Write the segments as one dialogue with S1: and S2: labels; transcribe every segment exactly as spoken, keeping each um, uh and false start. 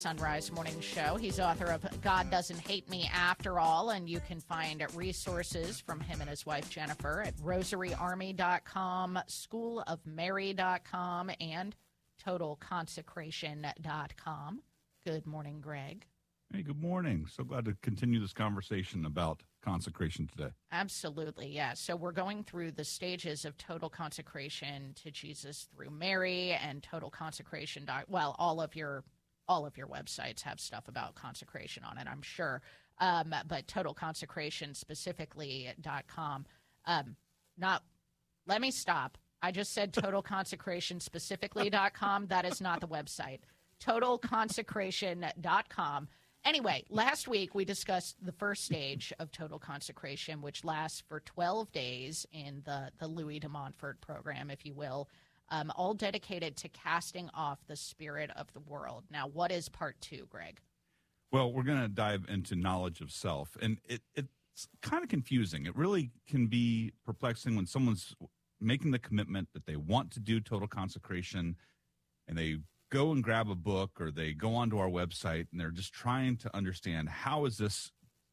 S1: Sunrise Morning Show. He's author of God Doesn't Hate Me After All, and you can find resources from him and his wife Jennifer at rosary army dot com, school of mary dot com, and total consecration dot com. Good morning, Greg.
S2: Hey, good morning. So glad to continue this conversation about consecration today.
S1: Absolutely, yeah. So we're going through the stages of total consecration to Jesus through Mary and total consecration. Well, all of your all of your websites have stuff about consecration on it, I'm sure. Um, but total consecration specifically dot com. Um, not. Let me stop. I just said total consecration specifically dot com. That is not the website. total consecration dot com. Anyway, last week we discussed the first stage of total consecration, which lasts for twelve days in the, the Louis de Montfort program, if you will, um, all dedicated to casting off the spirit of the world. Now, what is part two, Greg?
S2: Well, we're going to dive into knowledge of self, and it, it's kind of confusing. It really can be perplexing when someone's making the commitment that they want to do total consecration, and they go and grab a book or they go onto our website and they're just trying to understand, how is this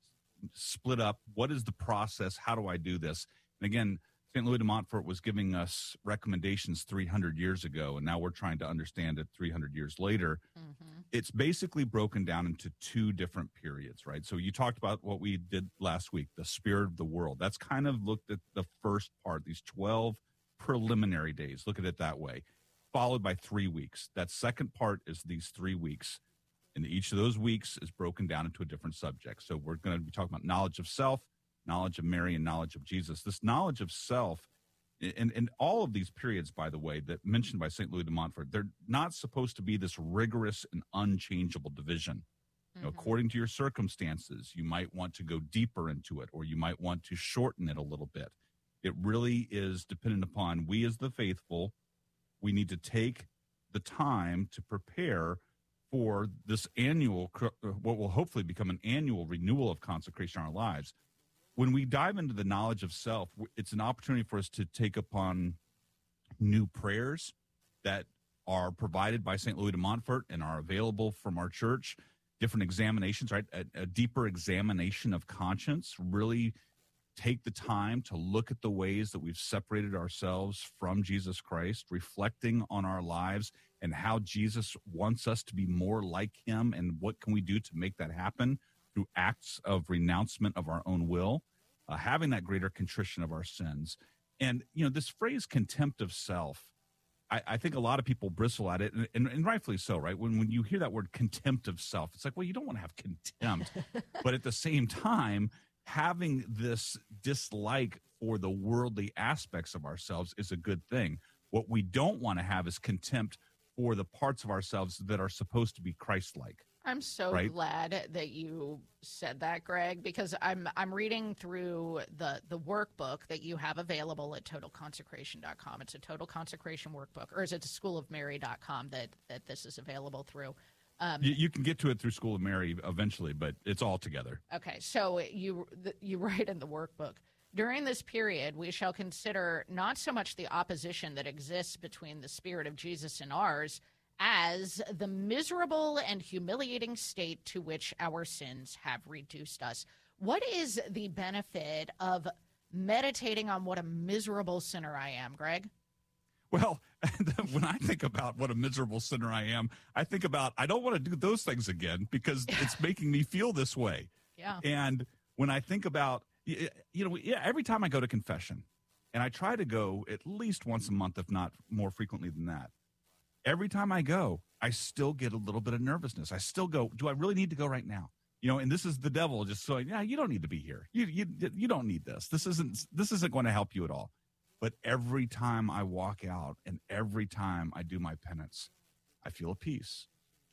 S2: split up? What is the process? How do I do this? And again, Saint Louis de Montfort was giving us recommendations three hundred years ago, and now we're trying to understand it three hundred years later. Mm-hmm. It's basically broken down into two different periods, right? So you talked about what we did last week, the spirit of the world. That's kind of looked at the first part, these twelve preliminary days. Look at it that way. Followed by three weeks. That second part is these three weeks. And each of those weeks is broken down into a different subject. So we're going to be talking about knowledge of self, knowledge of Mary, and knowledge of Jesus. This knowledge of self, and, and all of these periods, by the way, that mentioned by Saint Louis de Montfort, they're not supposed to be this rigorous and unchangeable division. Mm-hmm. You know, according to your circumstances, you might want to go deeper into it, or you might want to shorten it a little bit. It really is dependent upon we as the faithful. We need to take the time to prepare for this annual, what will hopefully become an annual renewal of consecration in our lives. When we dive into the knowledge of self, it's an opportunity for us to take upon new prayers that are provided by Saint Louis de Montfort and are available from our church, different examinations, right? A, a deeper examination of conscience, really take the time to look at the ways that we've separated ourselves from Jesus Christ, reflecting on our lives and how Jesus wants us to be more like him, and what can we do to make that happen through acts of renouncement of our own will, uh, having that greater contrition of our sins. And, you know, this phrase contempt of self, I, I think a lot of people bristle at it, and, and, and rightfully so, right? When, when you hear that word contempt of self, it's like, well, you don't want to have contempt. But at the same time, having this dislike for the worldly aspects of ourselves is a good thing. What we don't want to have is contempt for the parts of ourselves that are supposed to be Christ-like.
S1: I'm so right? glad that you said that, Greg, because I'm I'm reading through the, the workbook that you have available at total consecration dot com. It's a total consecration workbook, or is it school of mary dot com that, that this is available through? Um,
S2: you, you can get to it through School of Mary eventually, but it's all together.
S1: Okay, so you you write in the workbook, during this period, we shall consider not so much the opposition that exists between the spirit of Jesus and ours, as the miserable and humiliating state to which our sins have reduced us. What is the benefit of meditating on what a miserable sinner I am, Greg?
S2: Well, when I think about what a miserable sinner I am, I think about, I don't want to do those things again because it's making me feel this way.
S1: Yeah.
S2: And when I think about, you know, yeah, every time I go to confession, and I try to go at least once a month, if not more frequently than that, every time I go, I still get a little bit of nervousness. I still go, do I really need to go right now? You know, and this is the devil just saying, yeah, you don't need to be here. You, you, you don't need this. This isn't, this isn't going to help you at all. But every time I walk out and every time I do my penance, I feel a peace.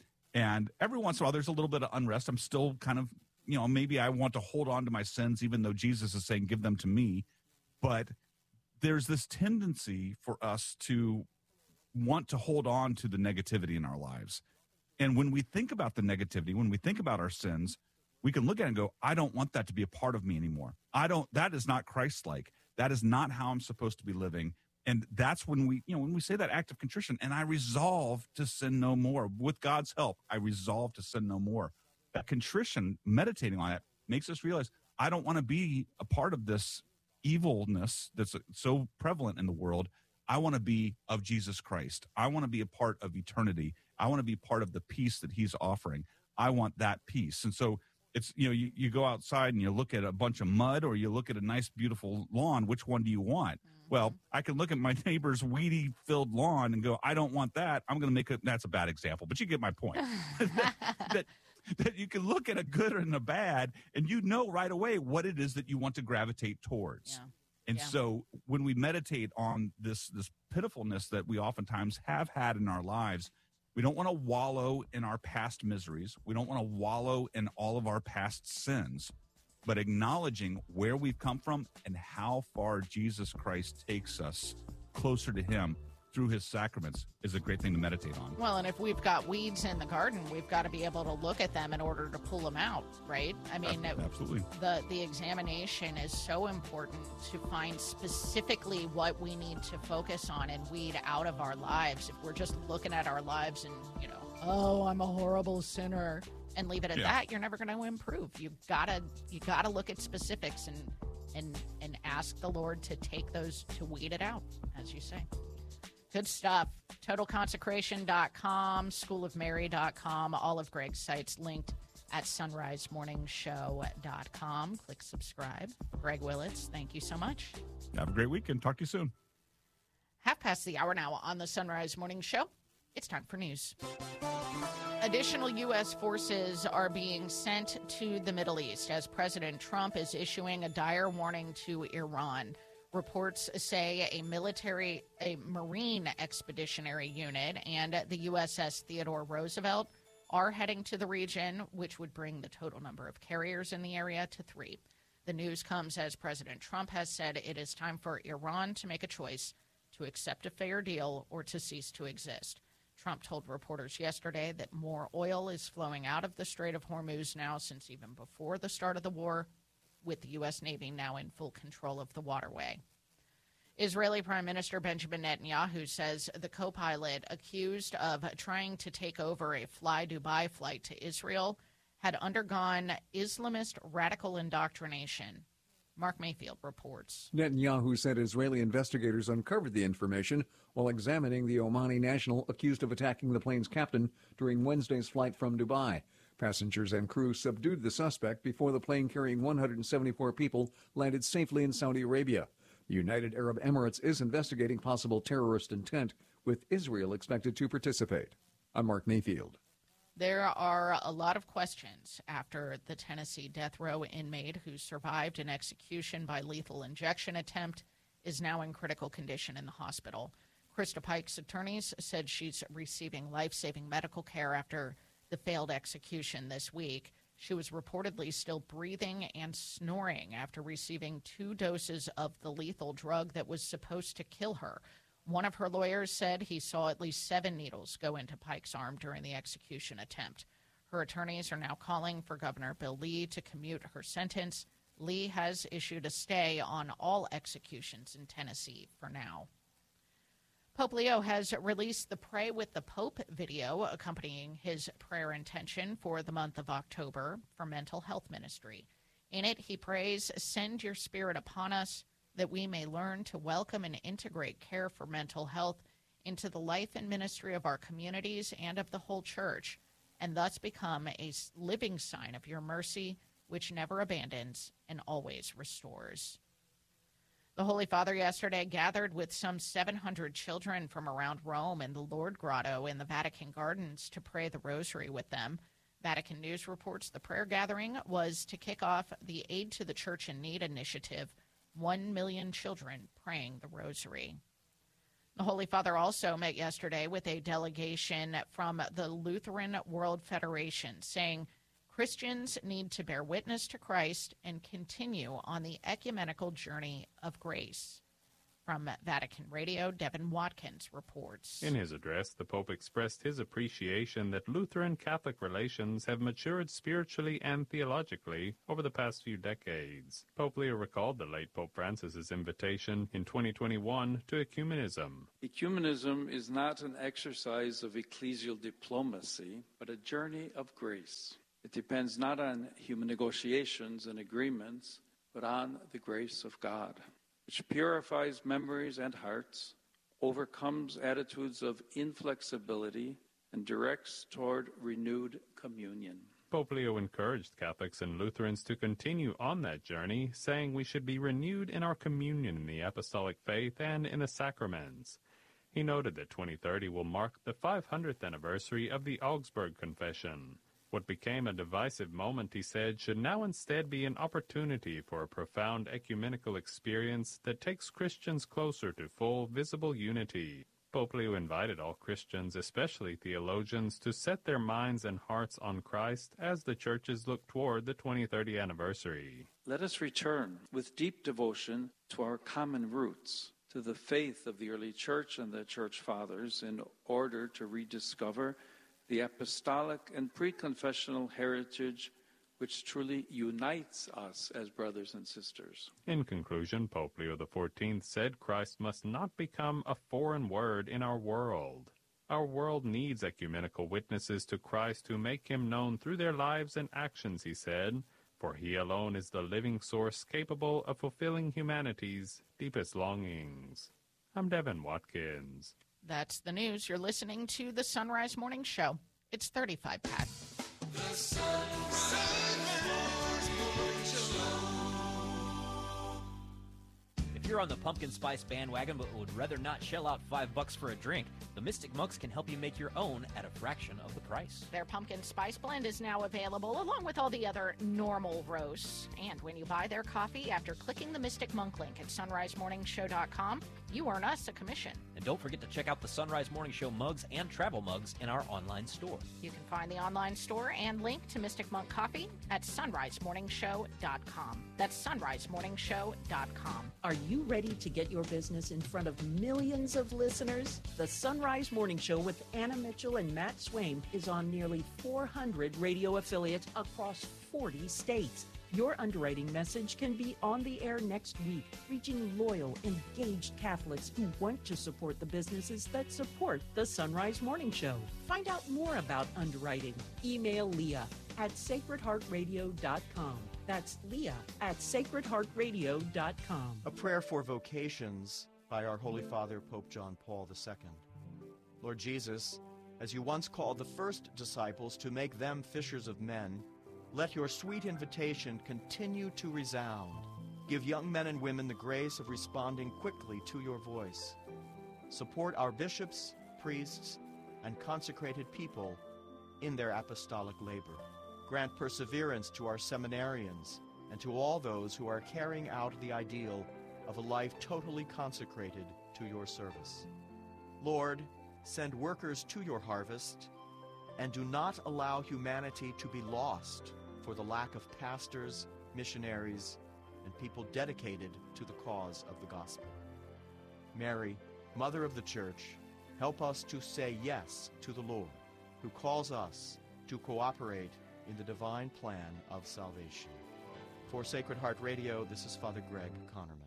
S2: And every once in a while, there's a little bit of unrest. I'm still kind of, you know, maybe I want to hold on to my sins, even though Jesus is saying, give them to me. But there's this tendency for us to want to hold on to the negativity in our lives. And when we think about the negativity, when we think about our sins, we can look at it and go, I don't want that to be a part of me anymore. I don't, that is not Christ-like. That is not how I'm supposed to be living. And that's when we, you know, when we say that act of contrition, and I resolve to sin no more. With God's help, I resolve to sin no more. That contrition, meditating on it, makes us realize I don't want to be a part of this evilness that's so prevalent in the world. I want to be of Jesus Christ. I want to be a part of eternity. I want to be part of the peace that he's offering. I want that peace. And so it's, you know, you, you go outside and you look at a bunch of mud or you look at a nice, beautiful lawn. Which one do you want? Mm-hmm. Well, I can look at my neighbor's weedy filled lawn and go, I don't want that. I'm going to make it. That's a bad example, but you get my point. that, that, that you can look at a good and a bad, and you know right away what it is that you want to gravitate towards.
S1: Yeah.
S2: And
S1: yeah.
S2: so when we meditate on this, this pitifulness that we oftentimes have had in our lives, we don't want to wallow in our past miseries. We don't want to wallow in all of our past sins, but acknowledging where we've come from and how far Jesus Christ takes us closer to him through his sacraments is a great thing to meditate on.
S1: Well, and if we've got weeds in the garden, we've got to be able to look at them in order to pull them out, right? I mean,
S2: absolutely.
S1: The, the examination is so important to find specifically what we need to focus on and weed out of our lives. If we're just looking at our lives and, you know, oh, I'm a horrible sinner, and leave it at yeah. that, you're never going to improve. You gotta you gotta look at specifics and and and ask the Lord to take those, to weed it out, as you say. Good stuff. total consecration dot com, school of mary dot com, all of Greg's sites linked at sunrise morning show dot com. Click subscribe. Greg Willits, thank you so much.
S2: Have a great weekend. Talk to you soon.
S1: Half past the hour now on the Sunrise Morning Show. It's time for news. Additional U S forces are being sent to the Middle East as President Trump is issuing a dire warning to Iran. Reports say a military, a Marine expeditionary unit and the U S S Theodore Roosevelt are heading to the region, which would bring the total number of carriers in the area to three. The news comes as President Trump has said it is time for Iran to make a choice to accept a fair deal or to cease to exist. Trump told reporters yesterday that more oil is flowing out of the Strait of Hormuz now since even before the start of the war, with the U S Navy now in full control of the waterway. Israeli Prime Minister Benjamin Netanyahu says the co-pilot accused of trying to take over a Fly Dubai flight to Israel had undergone Islamist radical indoctrination. Mark Mayfield reports.
S3: Netanyahu said Israeli investigators uncovered the information while examining the Omani national accused of attacking the plane's captain during Wednesday's flight from Dubai. Passengers and crew subdued the suspect before the plane carrying one hundred seventy-four people landed safely in Saudi Arabia. The United Arab Emirates is investigating possible terrorist intent, with Israel expected to participate. I'm Mark Mayfield.
S1: There are a lot of questions after the Tennessee death row inmate who survived an execution by lethal injection attempt is now in critical condition in the hospital. Krista Pike's attorneys said she's receiving life-saving medical care after the failed execution this week. She was reportedly still breathing and snoring after receiving two doses of the lethal drug that was supposed to kill her. One of her lawyers said he saw at least seven needles go into Pike's arm during the execution attempt. Her attorneys are now calling for Governor Bill Lee to commute her sentence. Lee has issued a stay on all executions in Tennessee for now. Pope Leo has released the Pray with the Pope video accompanying his prayer intention for the month of October for mental health ministry. In it, he prays, "Send your spirit upon us, that we may learn to welcome and integrate care for mental health into the life and ministry of our communities and of the whole church, and thus become a living sign of your mercy, which never abandons and always restores." The Holy Father yesterday gathered with some seven hundred children from around Rome in the Lord Grotto in the Vatican Gardens to pray the Rosary with them. Vatican News reports the prayer gathering was to kick off the Aid to the Church in Need initiative, One million children praying the Rosary. The Holy Father also met yesterday with a delegation from the Lutheran World Federation, saying Christians need to bear witness to Christ and continue on the ecumenical journey of grace. From Vatican Radio, Devin Watkins reports.
S4: In his address, the Pope expressed his appreciation that Lutheran-Catholic relations have matured spiritually and theologically over the past few decades. Pope Leo recalled the late Pope Francis's invitation in twenty twenty-one to ecumenism.
S5: Ecumenism is not an exercise of ecclesial diplomacy, but a journey of grace. It depends not on human negotiations and agreements, but on the grace of God, which purifies memories and hearts, overcomes attitudes of inflexibility, and directs toward renewed communion.
S4: Pope Leo encouraged Catholics and Lutherans to continue on that journey, saying we should be renewed in our communion in the apostolic faith and in the sacraments. He noted that twenty thirty will mark the five hundredth anniversary of the Augsburg Confession. What became a divisive moment, he said, should now instead be an opportunity for a profound ecumenical experience that takes Christians closer to full, visible unity. Pope Leo invited all Christians, especially theologians, to set their minds and hearts on Christ as the churches look toward the twenty thirty anniversary.
S5: Let us return with deep devotion to our common roots, to the faith of the early church and the church fathers, in order to rediscover the apostolic and pre-confessional heritage which truly unites us as brothers and sisters.
S4: In conclusion, Pope Leo the fourteenth said Christ must not become a foreign word in our world. Our world needs ecumenical witnesses to Christ who make him known through their lives and actions, he said, for he alone is the living source capable of fulfilling humanity's deepest longings. I'm Devin Watkins.
S1: That's the news. You're listening to the Sunrise Morning Show. It's thirty-five, Pat.
S6: The Sunrise Morning Show.
S7: If you're on the pumpkin spice bandwagon but would rather not shell out five bucks for a drink, the Mystic Monks can help you make your own at a fraction of the price.
S1: Their pumpkin spice blend is now available along with all the other normal roasts. And when you buy their coffee after clicking the Mystic Monk link at sunrise morning show dot com, you earn us a commission.
S7: And don't forget to check out the Sunrise Morning Show mugs and travel mugs in our online store.
S1: You can find the online store and link to Mystic Monk Coffee at sunrise morning show dot com. That's sunrise morning show dot com.
S8: Are you ready to get your business in front of millions of listeners? The Sunrise Morning Show with Anna Mitchell and Matt Swain is on nearly four hundred radio affiliates across forty states. Your underwriting message can be on the air next week, reaching loyal, engaged Catholics who want to support the businesses that support the Sunrise Morning Show. Find out more about underwriting. Email Leah at sacred heart radio dot com. That's Leah at sacred heart radio dot com.
S9: A prayer for vocations by our Holy Father, Pope John Paul the Second. Lord Jesus, as you once called the first disciples to make them fishers of men, let your sweet invitation continue to resound. Give young men and women the grace of responding quickly to your voice. Support our bishops, priests, and consecrated people in their apostolic labor. Grant perseverance to our seminarians and to all those who are carrying out the ideal of a life totally consecrated to your service. Lord, send workers to your harvest, and do not allow humanity to be lost for the lack of pastors, missionaries, and people dedicated to the cause of the gospel. Mary, Mother of the Church, help us to say yes to the Lord, who calls us to cooperate in the divine plan of salvation. For Sacred Heart Radio, this is Father Greg Connerman.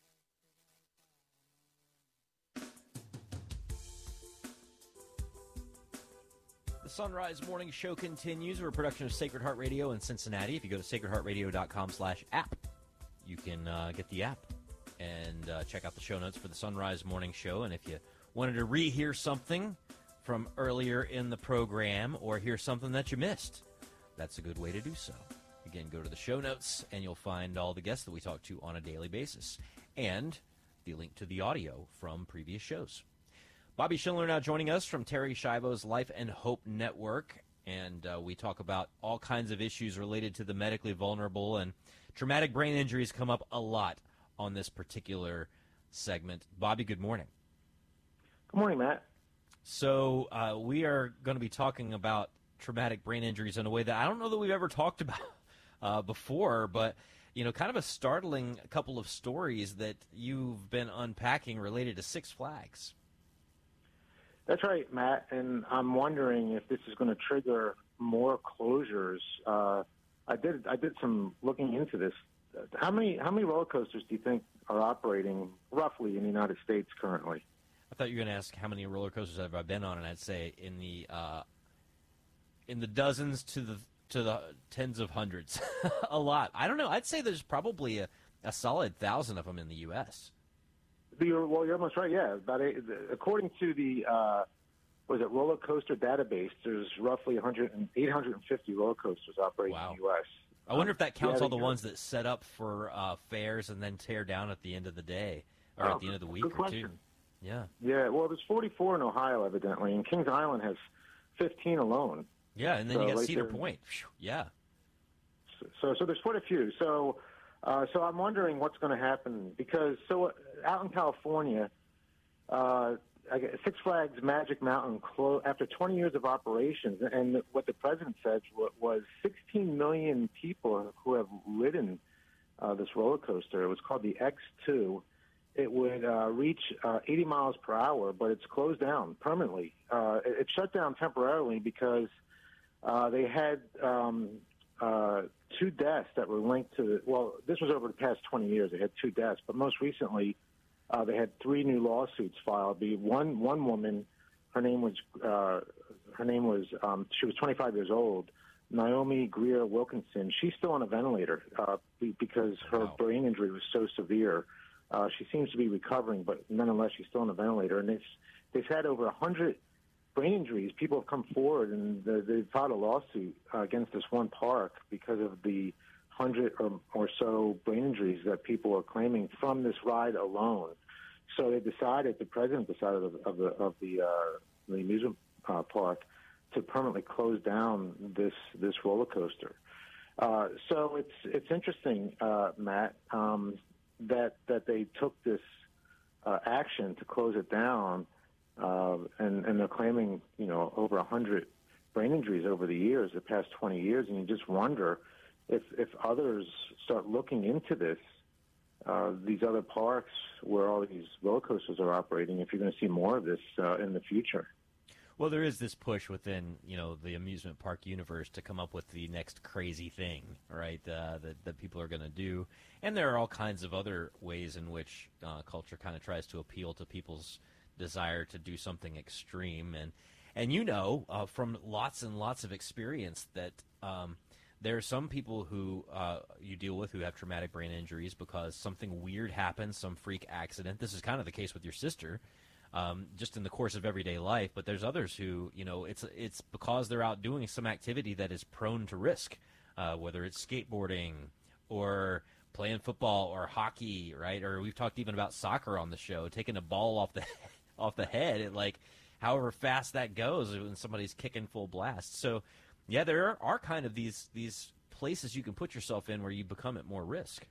S7: The Sunrise Morning Show continues. We're a production of Sacred Heart Radio in Cincinnati. If you go to sacred heart radio dot com slash app, you can uh, get the app and uh, check out the show notes for the Sunrise Morning Show. And if you wanted to rehear something from earlier in the program or hear something that you missed, that's a good way to do so. Again, go to the show notes, and you'll find all the guests that we talk to on a daily basis and the link to the audio from previous shows. Bobby Schindler now joining us from Terry Schiavo's Life and Hope Network, and uh, we talk about all kinds of issues related to the medically vulnerable, and traumatic brain injuries come up a lot on this particular segment. Bobby, good morning.
S10: Good morning, Matt.
S7: So uh, we are going to be talking about traumatic brain injuries in a way that I don't know that we've ever talked about uh, before, but you know, kind of a startling couple of stories that you've been unpacking related to Six Flags.
S10: That's right, Matt. And I'm wondering if this is going to trigger more closures. Uh, I did I did some looking into this. How many how many roller coasters do you think are operating roughly in the United States currently?
S7: I thought you were going to ask how many roller coasters have I been on, and I'd say in the uh, in the dozens to the to the tens of hundreds, a lot. I don't know. I'd say there's probably a, a solid thousand of them in the U S.
S10: You're, well, you're almost right. Yeah, about eight, according to the uh, was it roller coaster database, there's roughly one hundred and eight hundred fifty roller coasters operating
S7: Wow.
S10: in the U S.
S7: I wonder if that counts
S10: yeah,
S7: all the
S10: they-
S7: ones that set up for uh, fairs and then tear down at the end of the day or
S10: Oh,
S7: at the end of the week
S10: good
S7: or
S10: question.
S7: two. Yeah.
S10: Yeah, well, there's forty-four in Ohio, evidently, and Kings Island has fifteen alone.
S7: Yeah, and then
S10: So
S7: you got
S10: right
S7: Cedar
S10: there-
S7: Point. Phew, yeah.
S10: So, so there's quite a few. So, uh, so I'm wondering what's going to happen because so uh, out in California, uh, I guess Six Flags Magic Mountain clo- after twenty years of operations, and what the president said wa- was sixteen million people who have ridden uh, this roller coaster. It was called the X two. It would uh, reach uh, eighty miles per hour, but it's closed down permanently. Uh, it, it shut down temporarily because uh, they had um, uh, two deaths that were linked to, well, this was over the past twenty years. They had two deaths, but most recently uh, they had three new lawsuits filed. The one one woman, her name was uh, her name was um, she was twenty-five years old, Naomi Greer Wilkinson. She's still on a ventilator uh, be- because her
S7: Wow.
S10: brain injury was so severe. Uh, she seems to be recovering, but nonetheless, she's still on a ventilator. And they've, they've had over one hundred brain injuries. People have come forward, and they- they've filed a lawsuit uh, against this one park because of the one hundred or, or so brain injuries that people are claiming from this ride alone. So they decided, the president decided of, of the, of the, uh, the amusement uh, park to permanently close down this, this roller coaster. Uh, so it's, it's interesting, uh, Matt, um, that that they took this uh, action to close it down, uh, and, and they're claiming, you know, over one hundred brain injuries over the years, the past twenty years, and you just wonder if, if others start looking into this, uh, these other parks where all these roller coasters are operating, if you're going to see more of this uh, in the future.
S7: Well, there is this push within, you know, the amusement park universe to come up with the next crazy thing, right, uh, that, that people are going to do. And there are all kinds of other ways in which uh, culture kind of tries to appeal to people's desire to do something extreme. And, and you know, uh, from lots and lots of experience that um, there are some people who uh, you deal with who have traumatic brain injuries because something weird happens, some freak accident. This is kind of the case with your sister. Um, just in the course of everyday life, but there's others who, you know, it's it's because they're out doing some activity that is prone to risk, uh, whether it's skateboarding or playing football or hockey, right? Or we've talked even about soccer on the show, taking a ball off the off the head at like however fast that goes when somebody's kicking full blast. So, yeah, there are, are kind of these these places you can put yourself in where you become at more risk.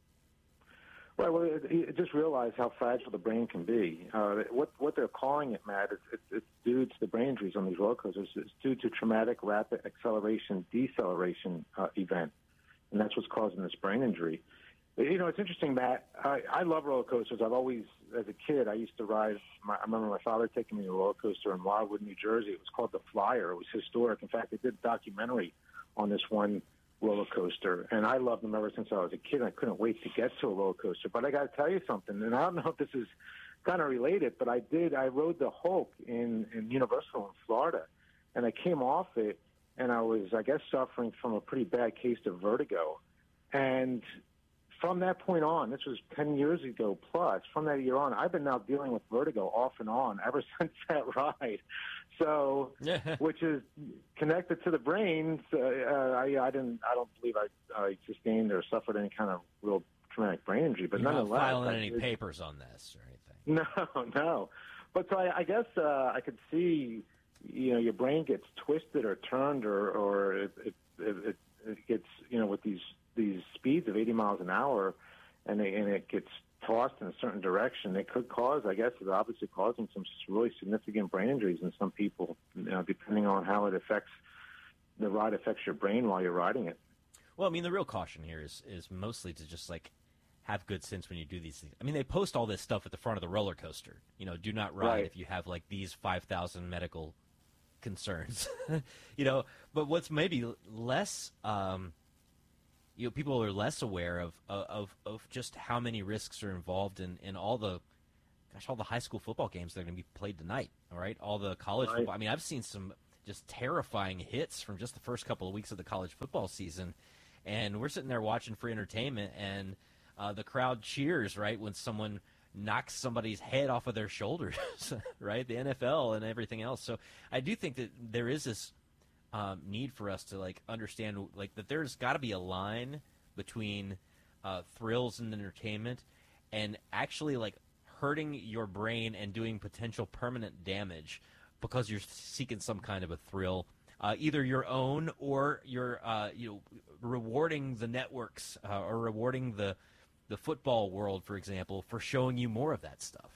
S10: Right. Well, it, it just realize how fragile the brain can be. Uh, what what they're calling it, Matt, it's, it's, it's due to the brain injuries on these roller coasters. It's due to traumatic rapid acceleration deceleration uh, event, and that's what's causing this brain injury. You know, it's interesting, Matt. I, I love roller coasters. I've always, as a kid, I used to ride. My, I remember my father taking me to a roller coaster in Wildwood, New Jersey. It was called the Flyer. It was historic. In fact, they did a documentary on this one roller coaster, and I loved them ever since I was a kid. I couldn't wait to get to a roller coaster. But I got to tell you something, and I don't know if this is kind of related, but I did. I rode the Hulk in, in Universal in Florida, and I came off it, and I was, I guess, suffering from a pretty bad case of vertigo. And from that point on, this was ten years ago plus, from that year on, I've been now dealing with vertigo off and on ever since that ride. So, which is connected to the brain. So, uh, I, I didn't, I don't believe I, I sustained or suffered any kind of real traumatic brain injury, but
S7: You're not
S10: nonetheless,
S7: filing
S10: I
S7: any
S10: did-
S7: papers on this or anything.
S10: No, no. But so I, I guess uh, I could see, you know, your brain gets twisted or turned, or or it it, it, it gets, you know, with these these speeds of eighty miles an hour, and it, and it gets tossed in a certain direction. It could cause, I guess, it's obviously causing some really significant brain injuries in some people, you know, depending on how it affects the ride affects your brain while you're riding it.
S7: Well, I mean, the real caution here is is mostly to just like have good sense when you do these things. I mean, they post all this stuff at the front of the roller coaster. You know, do not ride
S10: Right.
S7: if you have like these five thousand medical concerns. You know, but what's maybe less, um, you know, people are less aware of of of just how many risks are involved in in all the, gosh, all the high school football games that are going to be played tonight. All right, all the college
S10: Right.
S7: football. I mean, I've seen some just terrifying hits from just the first couple of weeks of the college football season, and we're sitting there watching for entertainment, and uh, the crowd cheers, right, when someone knocks somebody's head off of their shoulders, right, the N F L and everything else. So I do think that there is this um, need for us to, like, understand, like, that there's got to be a line between uh, thrills and entertainment and actually, like, hurting your brain and doing potential permanent damage because you're seeking some kind of a thrill, uh, either your own or you're uh, you know, rewarding the networks uh, or rewarding the the football world, for example, for showing you more of that stuff.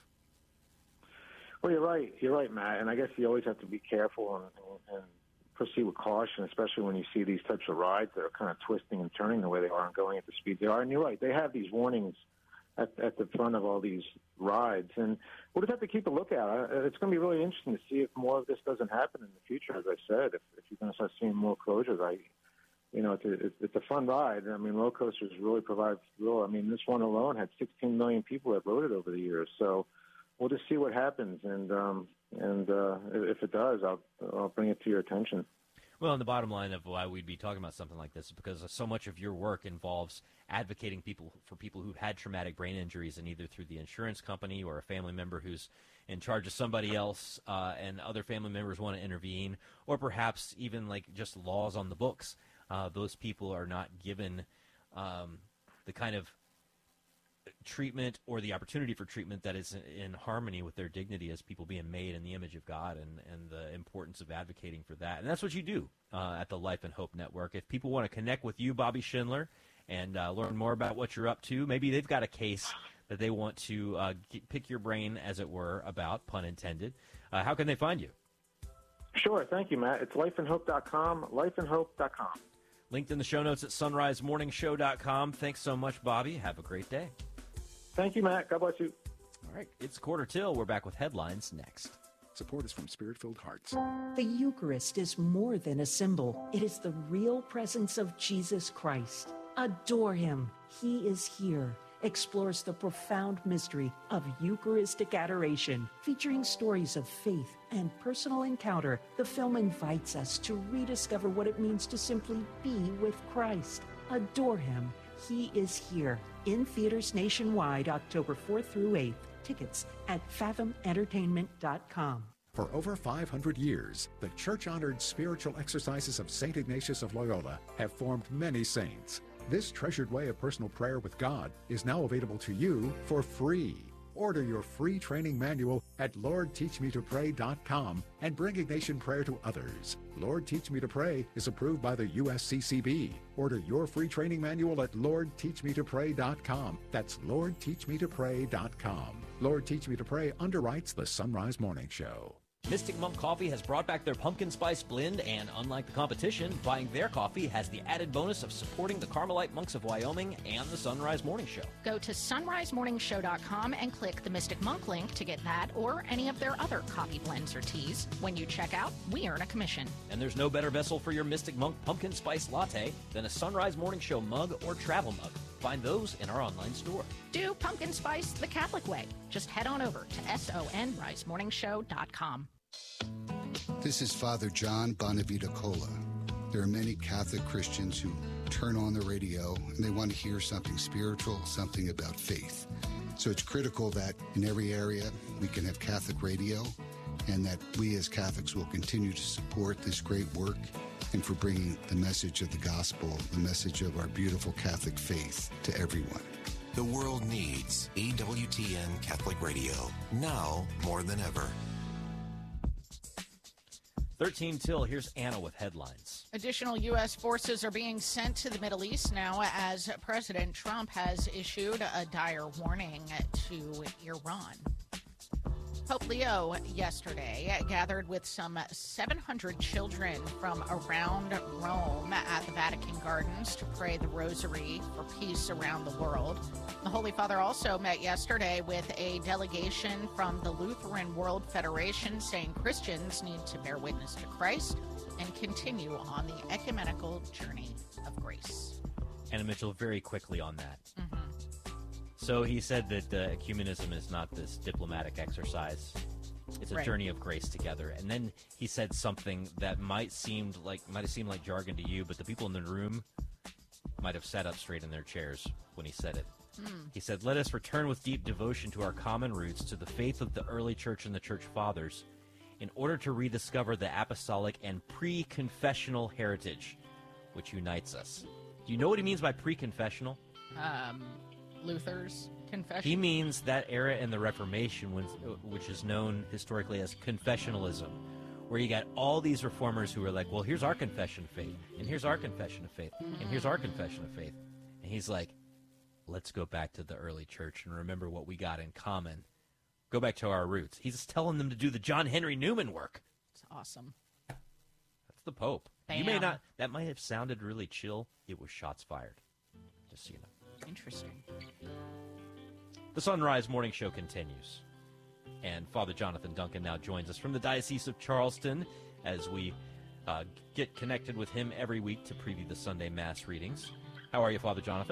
S10: Well, you're right. You're right, Matt. And I guess you always have to be careful and, and, and proceed with caution, especially when you see these types of rides that are kind of twisting and turning the way they are and going at the speed they are. And you're right. They have these warnings at, at the front of all these rides. And we'll just have to keep a lookout. It's going to be really interesting to see if more of this doesn't happen in the future, as I said, if, if you're going to start seeing more closures. I, you know, it's a, it's a fun ride. I mean, roller coasters really provide thrill. I mean, this one alone had sixteen million people that rode it over the years. So we'll just see what happens. And, um, and uh, if it does, I'll, I'll bring it to your attention.
S7: Well, and the bottom line of why we'd be talking about something like this is because so much of your work involves advocating people for people who've had traumatic brain injuries, and either through the insurance company or a family member who's in charge of somebody else, uh, and other family members want to intervene, or perhaps even like just laws on the books. Uh, those people are not given um, the kind of treatment or the opportunity for treatment that is in, in harmony with their dignity as people being made in the image of God, and, and the importance of advocating for that. And that's what you do uh, at the Life and Hope Network. If people want to connect with you, Bobby Schindler, and uh, learn more about what you're up to, maybe they've got a case that they want to uh, get, pick your brain, as it were, about, pun intended, uh, how can they find you?
S10: Sure. Thank you, Matt. It's life and hope dot com, life and hope dot com.
S7: Linked in the show notes at sunrise morning show dot com. Thanks so much, Bobby. Have a great day.
S10: Thank you, Matt. God bless you.
S7: All right, it's quarter till. We're back with headlines next.
S11: Support is from Spirit-Filled Hearts.
S8: The Eucharist is more than a symbol. It is the real presence of Jesus Christ. Adore him. He is here. Explores the profound mystery of Eucharistic adoration. Featuring stories of faith and personal encounter, the film invites us to rediscover what it means to simply be with Christ. Adore him. He is here. In theaters nationwide, October fourth through eighth. Tickets at fathom entertainment dot com.
S11: For over five hundred years, the church-honored spiritual exercises of Saint Ignatius of Loyola have formed many saints. This treasured way of personal prayer with God is now available to you for free. Order your free training manual at lord teach me to pray dot com and bring Ignatian prayer to others. Lord Teach Me to Pray is approved by the U S C C B. Order your free training manual at lord teach me to pray dot com. That's lord teach me to pray dot com. Lord Teach Me to Pray underwrites the Sunrise Morning Show.
S7: Mystic Monk Coffee has brought back their pumpkin spice blend, and unlike the competition, buying their coffee has the added bonus of supporting the Carmelite Monks of Wyoming and the Sunrise Morning Show.
S1: Go to sunrise morning show dot com and click the Mystic Monk link to get that or any of their other coffee blends or teas. When you check out, we earn a commission.
S7: And there's no better vessel for your Mystic Monk pumpkin spice latte than a Sunrise Morning Show mug or travel mug. Find those in our online store.
S1: Do pumpkin spice the Catholic way. Just head on over to sunrise morning show dot com.
S12: This is Father John Bonavita Cola. There are many Catholic Christians who turn on the radio and they want to hear something spiritual, something about faith. So it's critical that in every area we can have Catholic radio, and that we as Catholics will continue to support this great work and for bringing the message of the gospel, the message of our beautiful Catholic faith to everyone.
S13: The world needs E W T N Catholic Radio, now more than ever.
S7: thirteen till, here's Anna with headlines.
S1: Additional U S forces are being sent to the Middle East now as President Trump has issued a dire warning to Iran. Pope Leo yesterday gathered with some seven hundred children from around Rome at the Vatican Gardens to pray the rosary for peace around the world. The Holy Father also met yesterday with a delegation from the Lutheran World Federation saying Christians need to bear witness to Christ and continue on the ecumenical journey of grace.
S7: Anna Mitchell, very quickly on that.
S1: Mm-hmm.
S7: So he said that uh, ecumenism is not this diplomatic exercise. It's a
S1: Right.
S7: journey of grace together. And then he said something that might seemed like might have seemed like jargon to you, but the people in the room might have sat up straight in their chairs when he said it.
S1: Mm.
S7: He said, "Let us return with deep devotion to our common roots, to the faith of the early church and the church fathers, in order to rediscover the apostolic and pre-confessional heritage which unites us." Do you know what he means by pre-confessional?
S1: Um, Luther's confession.
S7: He means that era in the Reformation, when, which is known historically as confessionalism, where you got all these reformers who were like, well, here's our confession of faith, and here's our confession of faith, and here's our confession of faith. And he's like, let's go back to the early church and remember what we got in common. Go back to our roots. He's telling them to do the John Henry Newman work.
S1: It's awesome.
S7: That's the Pope. You may
S1: Bam.
S7: not, that might have sounded really chill. It was shots fired. Just so you know.
S1: Interesting.
S7: The Sunrise Morning Show continues. And Father Jonathan Duncan now joins us from the Diocese of Charleston as we uh, get connected with him every week to preview the Sunday Mass readings. How are you, Father Jonathan?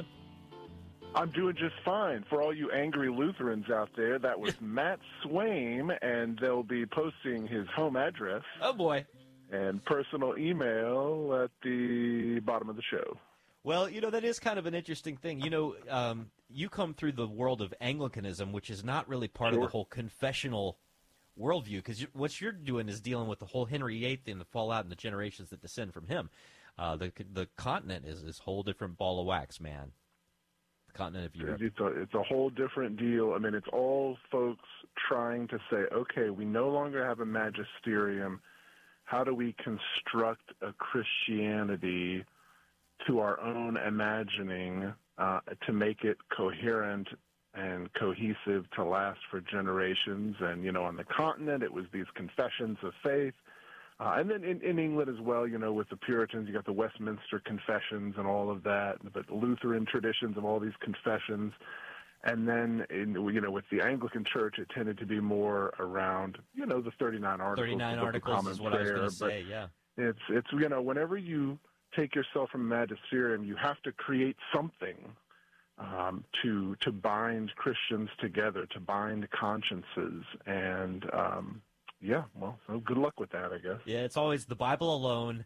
S14: I'm doing just fine. For all you angry Lutherans out there, that was Matt Swaim, and they'll be posting his home address.
S7: Oh, boy.
S14: And personal email at the bottom of the show.
S7: Well, you know, that is kind of an interesting thing. You know, um, you come through the world of Anglicanism, which is not really part
S14: Sure.
S7: of the whole confessional worldview, because you, what you're doing is dealing with the whole Henry the Eighth and the fallout and the generations that descend from him. Uh, the the continent is this whole different ball of wax, man. The continent of Europe.
S14: It's a, it's a whole different deal. I mean, it's all folks trying to say, okay, we no longer have a magisterium. How do we construct a Christianity to our own imagining uh, to make it coherent and cohesive to last for generations? And, you know, on the continent, it was these confessions of faith. Uh, and then in, in England as well, you know, with the Puritans, you got the Westminster Confessions and all of that, but the Lutheran traditions of all these confessions. And then, in, you know, with the Anglican Church, it tended to be more around, you know, the thirty-nine Articles.
S7: thirty-nine
S14: the Book of
S7: Articles
S14: Common
S7: is what I was
S14: Prayer,
S7: going to
S14: but
S7: say, yeah.
S14: It's, it's, you know, whenever you take yourself from magisterium, you have to create something um, to to bind Christians together, to bind consciences. And, um, yeah, well, so good luck with that, I guess.
S7: Yeah, it's always the Bible alone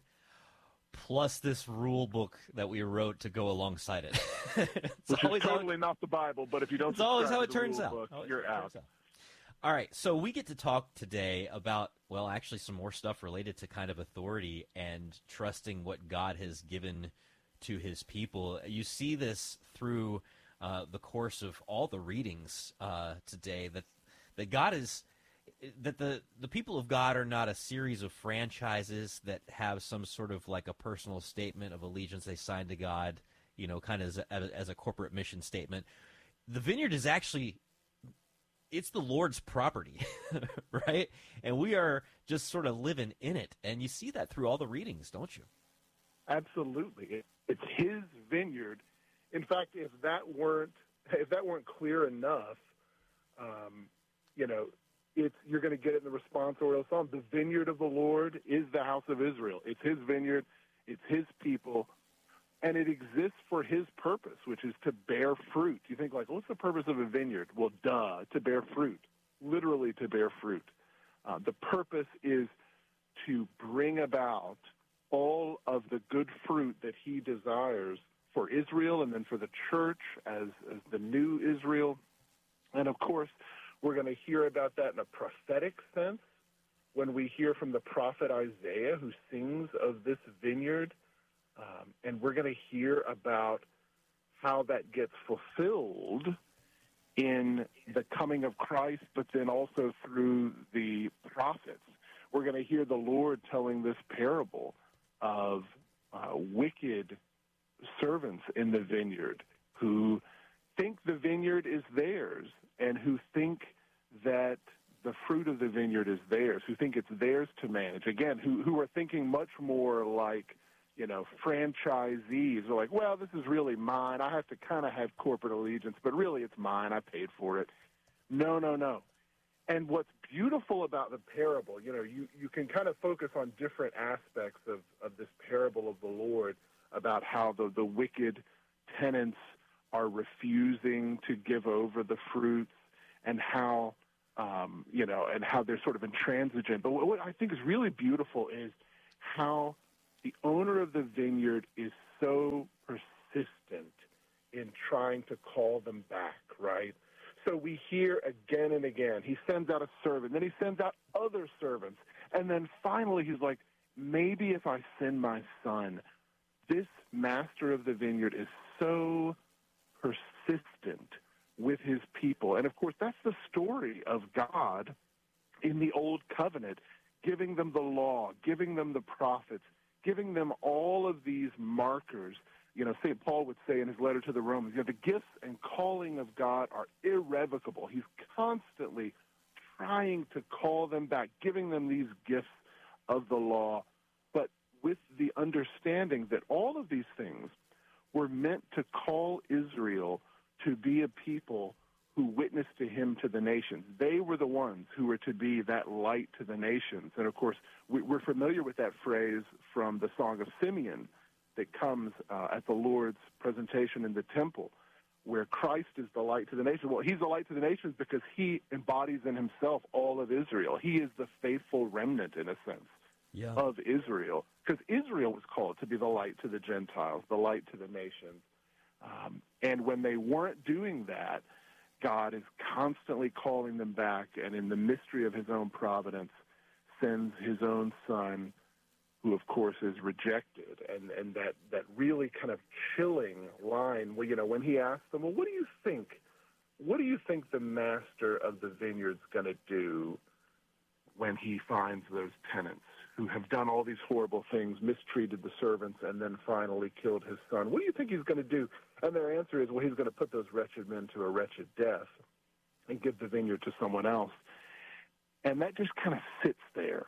S7: plus this rule book that we wrote to go alongside it. It's
S14: Which
S7: always
S14: is
S7: how it-
S14: totally not the Bible, but if you don't
S7: It's always
S14: subscribe
S7: how
S14: to
S7: it
S14: the
S7: turns
S14: rule
S7: out.
S14: book,
S7: Always
S14: you're
S7: how it
S14: out.
S7: turns All right, so we get to talk today about, well, actually some more stuff related to kind of authority and trusting what God has given to his people. You see this through uh, the course of all the readings uh, today, that that God is, that the, the people of God are not a series of franchises that have some sort of like a personal statement of allegiance they sign to God, you know, kind of as a, as a corporate mission statement. The vineyard is actually, it's the Lord's property, right? And we are just sort of living in it. And you see that through all the readings, don't you?
S14: Absolutely. It, it's his vineyard. In fact, if that weren't if that weren't clear enough, um, you know, it's you're going to get it in the responsorial psalm. The vineyard of the Lord is the house of Israel. It's his vineyard. It's his people. And it exists for his purpose, which is to bear fruit. You think, like, what's the purpose of a vineyard? Well, duh, to bear fruit, literally to bear fruit. Uh, the purpose is to bring about all of the good fruit that he desires for Israel and then for the church as, as the new Israel. And, of course, we're going to hear about that in a prophetic sense when we hear from the prophet Isaiah, who sings of this vineyard. Um, and we're going to hear about how that gets fulfilled in the coming of Christ, but then also through the prophets. We're going to hear the Lord telling this parable of uh, wicked servants in the vineyard who think the vineyard is theirs and who think that the fruit of the vineyard is theirs, who think it's theirs to manage. Again, who, who are thinking much more like, you know, franchisees are like, well, this is really mine. I have to kind of have corporate allegiance, but really it's mine. I paid for it. No, no, no. And what's beautiful about the parable, you know, you, you can kind of focus on different aspects of, of this parable of the Lord about how the, the wicked tenants are refusing to give over the fruits and how, um, you know, and how they're sort of intransigent. But what, what I think is really beautiful is how the owner of the vineyard is so persistent in trying to call them back, right? So we hear again and again, he sends out a servant, then he sends out other servants, and then finally he's like, maybe if I send my son. This master of the vineyard is so persistent with his people. And, of course, that's the story of God in the Old Covenant, giving them the law, giving them the prophets, giving them all of these markers. You know, Saint Paul would say in his letter to the Romans, you know, the gifts and calling of God are irrevocable. He's constantly trying to call them back, giving them these gifts of the law, but with the understanding that all of these things were meant to call Israel to be a people who witnessed to him to the nations. They were the ones who were to be that light to the nations. And, of course, we, we're familiar with that phrase from the Song of Simeon that comes uh, at the Lord's presentation in the temple, where Christ is the light to the nations. Well, he's the light to the nations because he embodies in himself all of Israel. He is the faithful remnant, in a sense, yeah. of Israel, because Israel was called to be the light to the Gentiles, the light to the nations. Um, and when they weren't doing that, God is constantly calling them back, and in the mystery of his own providence, sends his own son, who, of course, is rejected. And, and that, that really kind of chilling line, where, you know, when he asks them, well, what do you think? What do you think the master of the vineyard's going to do when he finds those tenants who have done all these horrible things, mistreated the servants, and then finally killed his son? What do you think he's going to do? And their answer is, well, he's going to put those wretched men to a wretched death and give the vineyard to someone else. And that just kind of sits there.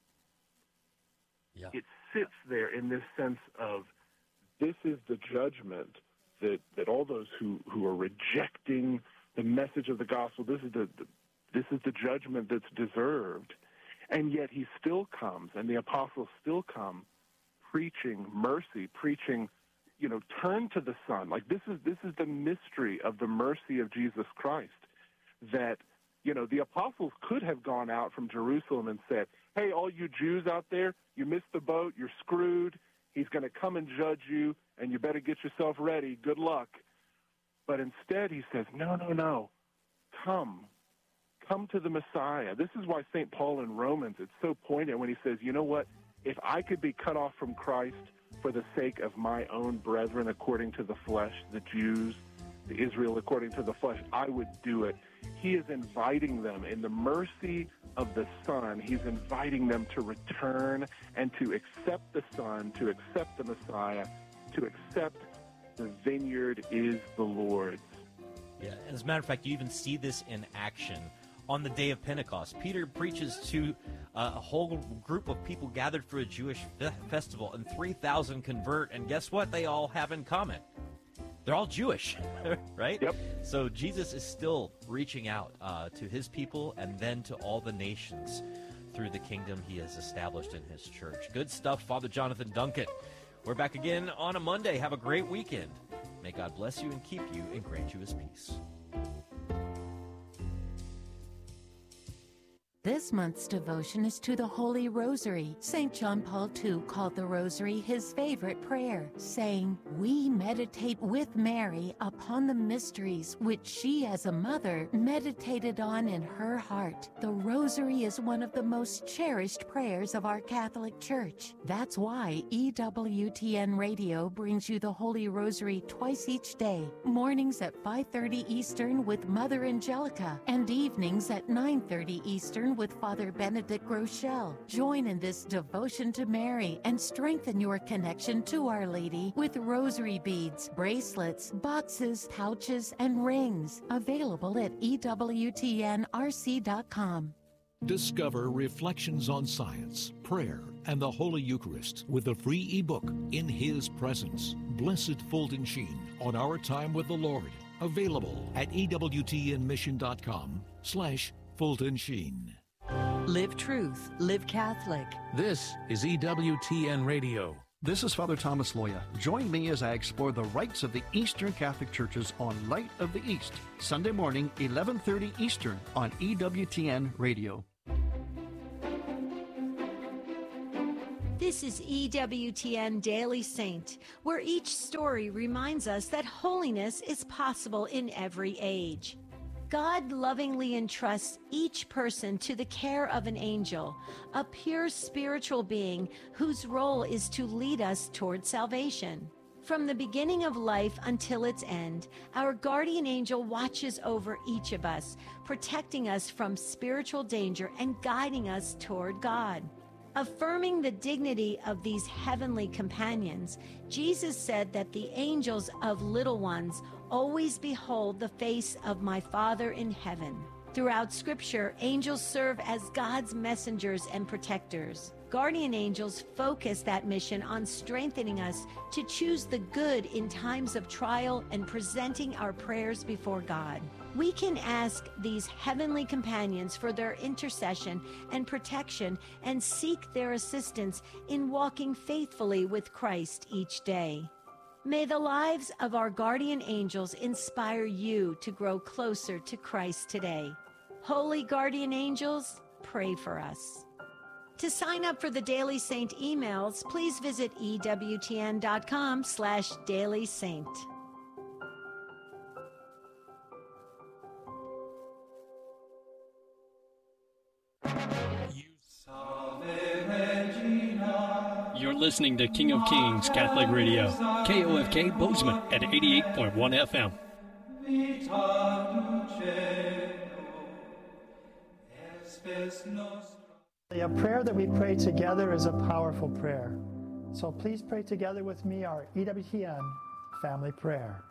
S7: Yeah.
S14: It sits there in this sense of this is the judgment that, that all those who, who are rejecting the message of the gospel, this is the, the this is the judgment that's deserved. And yet he still comes, and the apostles still come, preaching mercy, preaching, you know, turn to the Son. Like this is this is the mystery of the mercy of Jesus Christ, that, you know, the apostles could have gone out from Jerusalem and said, hey, all you Jews out there, you missed the boat, you're screwed, he's going to come and judge you, and you better get yourself ready, good luck. But instead he says, no, no, no, come, come to the Messiah. This is why Saint Paul in Romans, it's so poignant when he says, you know what, if I could be cut off from Christ for the sake of my own brethren according to the flesh, the Jews, the Israel according to the flesh, I would do it. He is inviting them in the mercy of the Son. He's inviting them to return and to accept the Son, to accept the Messiah, to accept the vineyard is the Lord's.
S7: Yeah, and as a matter of fact, you even see this in action on the day of Pentecost. Peter preaches to uh, a whole group of people gathered for a Jewish fe- festival, and three thousand convert, and guess what they all have in common? They're all Jewish, right?
S14: Yep.
S7: So Jesus is still reaching out uh, to his people and then to all the nations through the kingdom he has established in his church. Good stuff, Father Jonathan Duncan. We're back again on a Monday. Have a great weekend. May God bless you and keep you and grant you his peace.
S15: This month's devotion is to the Holy Rosary. Saint John Paul the Second called the Rosary his favorite prayer, saying, "We meditate with Mary upon the mysteries which she as a mother meditated on in her heart." The Rosary is one of the most cherished prayers of our Catholic Church. That's why E W T N Radio brings you the Holy Rosary twice each day, mornings at five thirty Eastern with Mother Angelica, and evenings at nine thirty Eastern with Father Benedict Rochelle. Join in this devotion to Mary and strengthen your connection to Our Lady with rosary beads, bracelets, boxes, pouches, and rings. Available at E W T N R C dot com.
S16: Discover Reflections on Science, Prayer, and the Holy Eucharist with the free ebook, In His Presence, Blessed Fulton Sheen on Our Time with the Lord. Available at ewtnmission.com slash Fulton Sheen.
S17: Live truth, live Catholic.
S18: This is E W T N Radio.
S19: This is Father Thomas Loya. Join me as I explore the rites of the Eastern Catholic Churches on Light of the East, Sunday morning, eleven thirty Eastern on E W T N Radio.
S20: This is E W T N Daily Saint, where each story reminds us that holiness is possible in every age. God lovingly entrusts each person to the care of an angel, a pure spiritual being whose role is to lead us toward salvation. From the beginning of life until its end, our guardian angel watches over each of us, protecting us from spiritual danger and guiding us toward God. Affirming the dignity of these heavenly companions, Jesus said that the angels of little ones always behold the face of my Father in heaven. Throughout Scripture, angels serve as God's messengers and protectors. Guardian angels focus that mission on strengthening us to choose the good in times of trial and presenting our prayers before God. We can ask these heavenly companions for their intercession and protection and seek their assistance in walking faithfully with Christ each day. May the lives of our guardian angels inspire you to grow closer to Christ today. Holy guardian angels, pray for us. To sign up for the Daily Saint emails, please visit ewtn.com slash Daily Saint.
S21: You're listening to King of Kings Catholic Radio, K O F K Bozeman at eighty-eight point one F M.
S22: A prayer that we pray together is a powerful prayer. So please pray together with me our E W T N family prayer.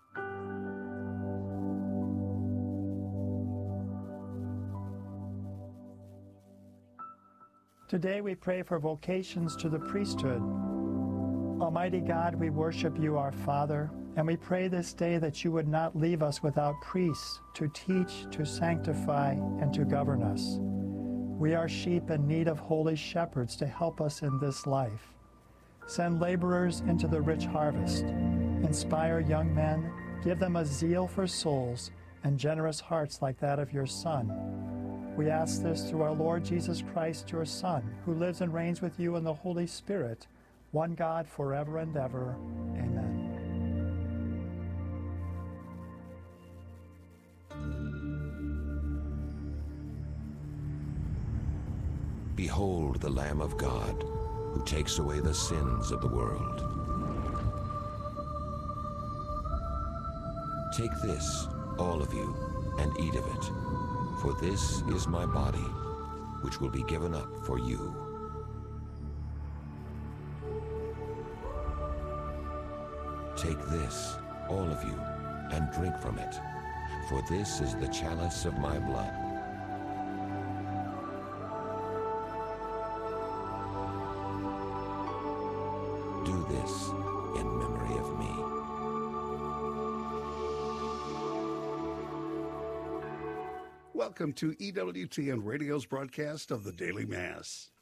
S22: Today we pray for vocations to the priesthood. Almighty God, we worship you, our Father, and we pray this day that you would not leave us without priests to teach, to sanctify, and to govern us. We are sheep in need of holy shepherds to help us in this life. Send laborers into the rich harvest. Inspire young men, give them a zeal for souls and generous hearts like that of your Son. We ask this through our Lord Jesus Christ, your Son, who lives and reigns with you in the Holy Spirit, one God forever and ever. Amen.
S13: Behold the Lamb of God, who takes away the sins of the world. Take this, all of you, and eat of it, for this is my body, which will be given up for you. Take this, all of you, and drink from it, for this is the chalice of my blood. Do this in memory of me.
S23: Welcome to E W T N Radio's broadcast of the Daily Mass.